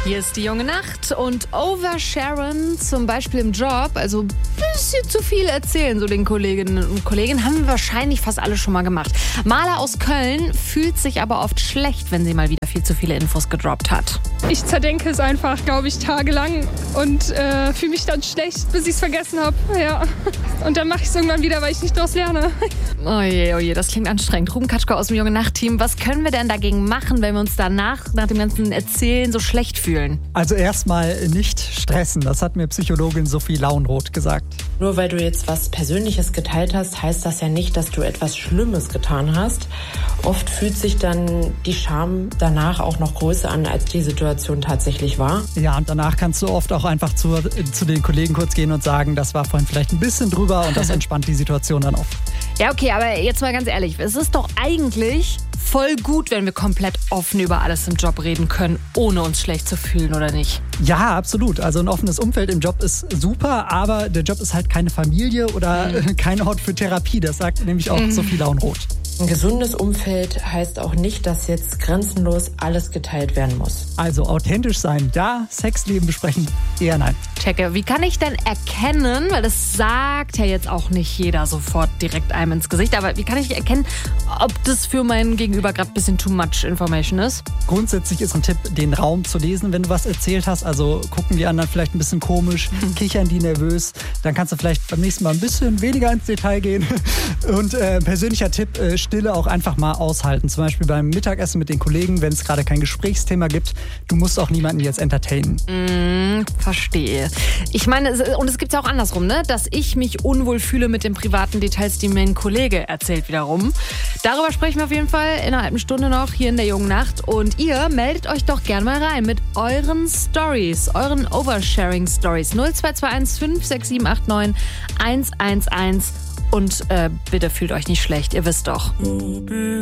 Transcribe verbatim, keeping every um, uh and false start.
Hier ist die junge Nacht und Oversharen, zum Beispiel im Job, also ein bisschen zu viel erzählen, so den Kolleginnen und Kollegen, haben wir wahrscheinlich fast alle schon mal gemacht. Maler aus Köln fühlt sich aber oft schlecht, wenn sie mal wieder viel zu viele Infos gedroppt hat. Ich zerdenke es einfach, glaube ich, tagelang und äh, fühle mich dann schlecht, bis ich es vergessen habe. Ja. Und dann mache ich es irgendwann wieder, weil ich nicht daraus lerne. Oh je, oh je, das klingt anstrengend. Ruben Katschko aus dem junge Nacht-Team, was können wir denn dagegen machen, wenn wir uns danach, nach dem ganzen Erzählen, so schlecht fühlen? Also erstmal nicht stressen, das hat mir Psychologin Sophie Launroth gesagt. Nur weil du jetzt was Persönliches geteilt hast, heißt das ja nicht, dass du etwas Schlimmes getan hast. Oft fühlt sich dann die Scham danach auch noch größer an, als die Situation tatsächlich war. Ja, und danach kannst du oft auch einfach zu, zu den Kollegen kurz gehen und sagen, das war vorhin vielleicht ein bisschen drüber und das entspannt die Situation dann oft. Ja, okay, aber jetzt mal ganz ehrlich, es ist doch eigentlich voll gut, wenn wir komplett offen über alles im Job reden können, ohne uns schlecht zu fühlen, oder nicht? Ja, absolut. Also ein offenes Umfeld im Job ist super, aber der Job ist halt keine Familie oder mhm. kein Ort für Therapie. Das sagt nämlich auch mhm. Sophie Launroth. Ein gesundes Umfeld heißt auch nicht, dass jetzt grenzenlos alles geteilt werden muss. Also authentisch sein, da Sexleben besprechen, eher nein. Checke, wie kann ich denn erkennen, weil das sagt ja jetzt auch nicht jeder sofort direkt einem ins Gesicht, aber wie kann ich erkennen, ob das für mein Gegenüber gerade ein bisschen too much information ist? Grundsätzlich ist ein Tipp, den Raum zu lesen, wenn du was erzählt hast. Also gucken die anderen vielleicht ein bisschen komisch, kichern die nervös. Dann kannst du vielleicht beim nächsten Mal ein bisschen weniger ins Detail gehen. Und äh, persönlicher Tipp, äh, Stille auch einfach mal aushalten. Zum Beispiel beim Mittagessen mit den Kollegen, wenn es gerade kein Gesprächsthema gibt. Du musst auch niemanden jetzt entertainen. Mm, verstehe. Ich meine, und es gibt ja auch andersrum, ne? Dass ich mich unwohl fühle mit den privaten Details, die mir ein Kollege erzählt wiederum. Darüber sprechen wir auf jeden Fall in einer halben Stunde noch hier in der jungen Nacht. Und ihr meldet euch doch gerne mal rein mit euren Stories, euren Oversharing-Stories. null zwei zwei eins fünf sechs sieben acht neun eins eins eins. Und äh, bitte fühlt euch nicht schlecht, ihr wisst doch.